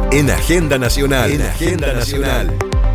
En Agenda Nacional. En Agenda Nacional.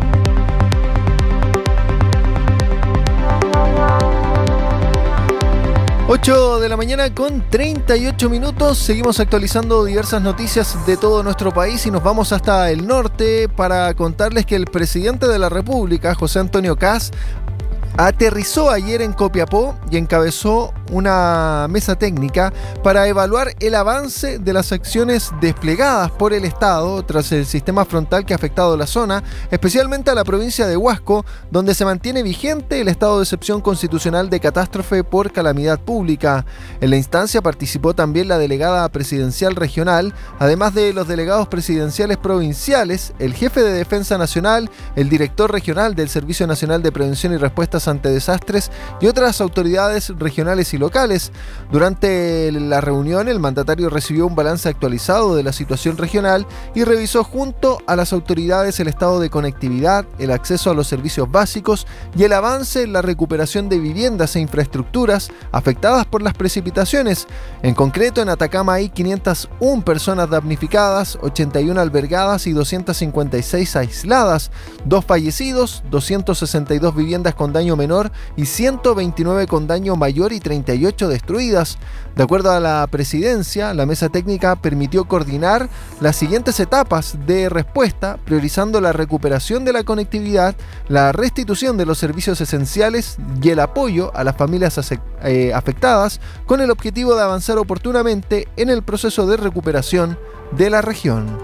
Ocho de la mañana con 38 minutos. Seguimos actualizando diversas noticias de todo nuestro país y nos vamos hasta el norte para contarles que el presidente de la República, José Antonio Kast, aterrizó ayer en Copiapó y encabezó una mesa técnica para evaluar el avance de las acciones desplegadas por el Estado tras el sistema frontal que ha afectado la zona, especialmente a la provincia de Huasco, donde se mantiene vigente el estado de excepción constitucional de catástrofe por calamidad pública. En la instancia participó también la delegada presidencial regional, además de los delegados presidenciales provinciales, el jefe de Defensa Nacional, el director regional del Servicio Nacional de Prevención y Respuestas ante Desastres y otras autoridades regionales y locales. Durante la reunión, el mandatario recibió un balance actualizado de la situación regional y revisó junto a las autoridades el estado de conectividad, el acceso a los servicios básicos y el avance en la recuperación de viviendas e infraestructuras afectadas por las precipitaciones. En concreto, en Atacama hay 501 personas damnificadas, 81 albergadas y 256 aisladas, 2 fallecidos, 262 viviendas con daño menor y 129 con daño mayor y 38 destruidas. De acuerdo a la presidencia, la mesa técnica permitió coordinar las siguientes etapas de respuesta, priorizando la recuperación de la conectividad, la restitución de los servicios esenciales y el apoyo a las familias afectadas, con el objetivo de avanzar oportunamente en el proceso de recuperación de la región.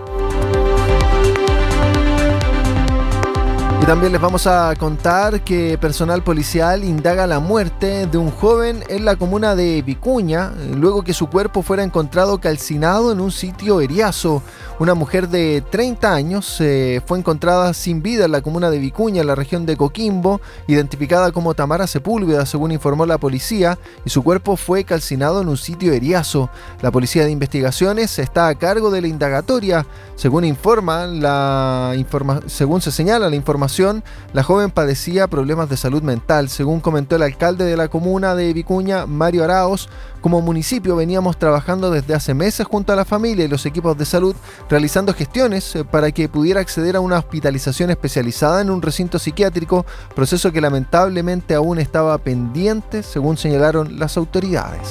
Y también les vamos a contar que personal policial indaga la muerte de un joven en la comuna de Vicuña, luego que su cuerpo fuera encontrado calcinado en un sitio eriazo. Una mujer de 30 años fue encontrada sin vida en la comuna de Vicuña, en la región de Coquimbo, identificada como Tamara Sepúlveda, según informó la policía, y su cuerpo fue calcinado en un sitio eriazo. La Policía de Investigaciones está a cargo de la indagatoria. Según se señala la información, la joven padecía problemas de salud mental. Según comentó el alcalde de la comuna de Vicuña, Mario Araos, como municipio veníamos trabajando desde hace meses junto a la familia y los equipos de salud, realizando gestiones para que pudiera acceder a una hospitalización especializada en un recinto psiquiátrico, proceso que lamentablemente aún estaba pendiente, según señalaron las autoridades.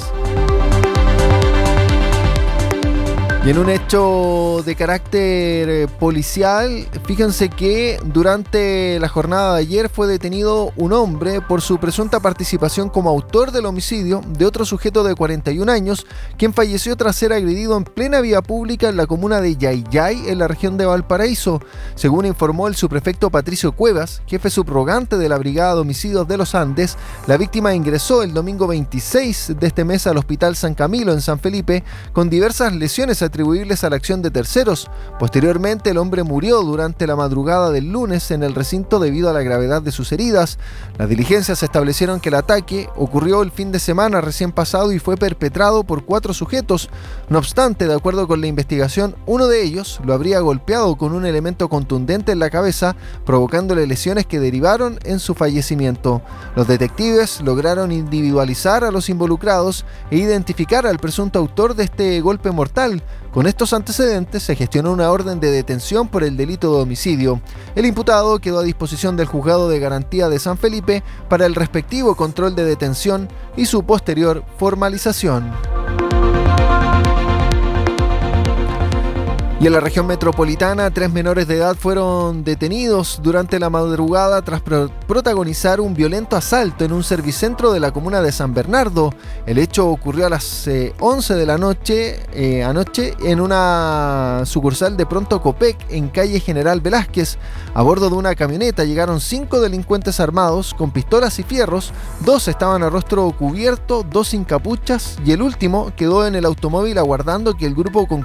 Y en un hecho de carácter policial, fíjense que durante la jornada de ayer fue detenido un hombre por su presunta participación como autor del homicidio de otro sujeto de 41 años, quien falleció tras ser agredido en plena vía pública en la comuna de Yayay, en la región de Valparaíso. Según informó el subprefecto Patricio Cuevas, jefe subrogante de la Brigada de Homicidios de los Andes, la víctima ingresó el domingo 26 de este mes al Hospital San Camilo en San Felipe con diversas lesiones atribuibles a la acción de terceros. Posteriormente, el hombre murió durante la madrugada del lunes en el recinto debido a la gravedad de sus heridas. Las diligencias establecieron que el ataque ocurrió el fin de semana recién pasado y fue perpetrado por 4 sujetos. No obstante, de acuerdo con la investigación, uno de ellos lo habría golpeado con un elemento contundente en la cabeza, provocándole lesiones que derivaron en su fallecimiento. Los detectives lograron individualizar a los involucrados e identificar al presunto autor de este golpe mortal. Con estos antecedentes se gestionó una orden de detención por el delito de homicidio. El imputado quedó a disposición del Juzgado de Garantía de San Felipe para el respectivo control de detención y su posterior formalización. Y en la región metropolitana, 3 menores de edad fueron detenidos durante la madrugada tras protagonizar un violento asalto en un servicentro de la comuna de San Bernardo. El hecho ocurrió a las 11 de la noche anoche en una sucursal de Pronto Copec en calle General Velázquez. A bordo de una camioneta llegaron 5 delincuentes armados con pistolas y fierros. 2 estaban a rostro cubierto, 2 sin capuchas y el último quedó en el automóvil aguardando que el grupo concluyera